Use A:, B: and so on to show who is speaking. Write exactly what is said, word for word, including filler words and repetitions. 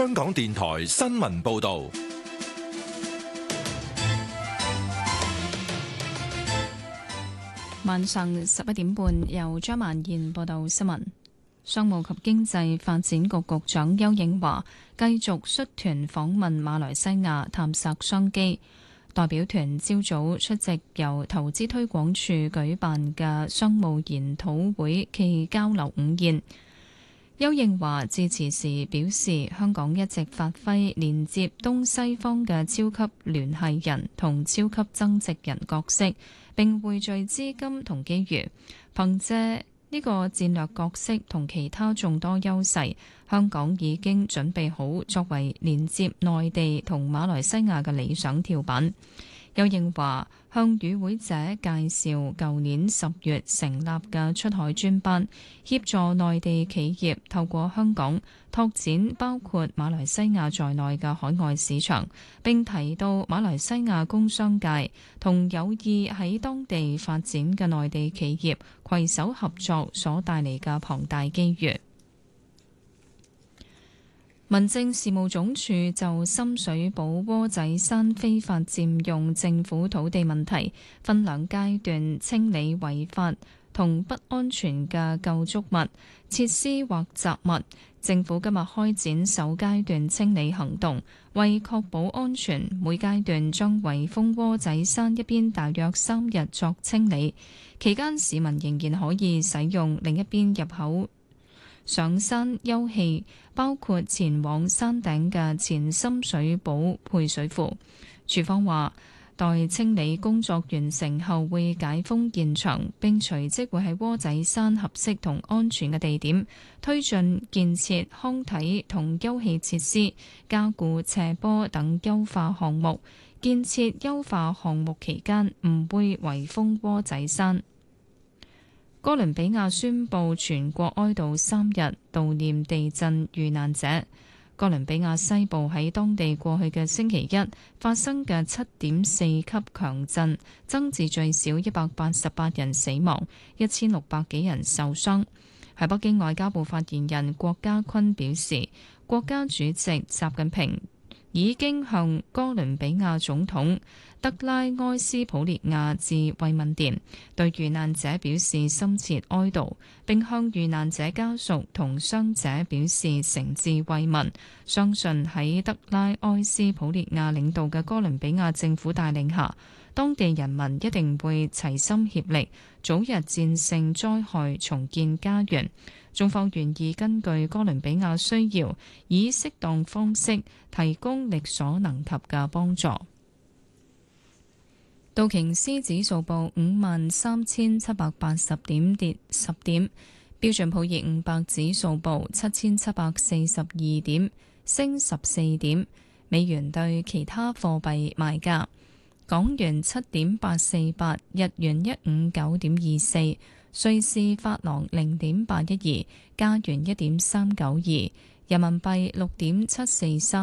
A: 香港電台新聞報道。
B: 晚上十一點半，由張曼燕報道新聞。商務及經濟發展局局長邱應華繼續率團訪問馬來西亞，探索商機。代表團朝早出席由投資推廣署舉辦嘅商務研討會暨交流午宴。邱應華致辭時表示，香港一直發揮連接東西方嘅超級聯繫人同超級增值人角色，並匯聚資金同機遇，憑借呢個戰略角色同其他眾多優勢，香港已經準備好作為連接內地同馬來西亞嘅理想跳板。邱應華向與會者介紹舊年十月成立嘅出海專班，協助內地企業透過香港拓展包括馬來西亞在內嘅海外市場，並提到馬來西亞工商界同有意喺當地發展嘅內地企業攜手合作所帶嚟嘅龐大機遇。民政事務總署就深水埗窩仔山非法佔用政府土地問題，分兩階段清理違法同不安全嘅構築物、設施或雜物。政府今日開展首階段清理行動，為確保安全，每階段將圍封窩仔山一邊大約三日作清理。期間市民仍然可以使用另一邊入口上山休憩，包括前往山頂嘅前深水埗配水庫。署方話，待清理工作完成後會解封現場，並隨即會喺窩仔山合適同安全嘅地點推進建設康體同休憩設施、加固斜坡等優化項目。建設優化項目期間唔會圍封窩仔山。哥倫比亞宣布全國哀悼三日，悼念地震遇難者。哥倫比亞西部喺當地過去嘅星期一發生嘅七點四級強震，增至最少一百八十八人死亡，一千六百幾人受傷。喺北京外交部發言人郭家坤表示，國家主席習近平已經向哥倫比亞總統德拉埃斯普列亞致慰問電，對遇難者表示深切哀悼，並向遇難者家屬同傷者表示誠摯慰問。相信喺德拉埃斯普列亞領導嘅哥倫比亞政府帶領下，當地人民一定會齊心協力，早日戰勝災害，重建家園。中方願意根據哥倫比亞需要，以適當方式提供力所能及嘅幫助。道瓊斯指數報五萬三千七百八十點，跌十點。標準普爾五百指數報七千七百四十二點，升十四點。美元對其他貨幣賣價：港元七點八四八，日元一五九點二四，瑞士法郎零點八一二，加元一點三九二，人民幣六點七四三。